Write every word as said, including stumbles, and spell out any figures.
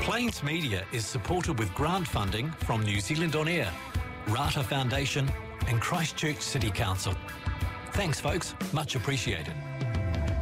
Plains Media is supported with grant funding from New Zealand On Air, Rata Foundation and Christchurch City Council. Thanks folks, much appreciated.